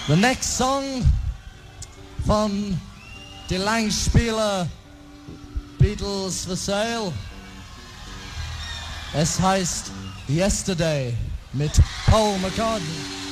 The next song von die Langspieler Beatles for Sale. Es heißt Yesterday mit Paul McCartney.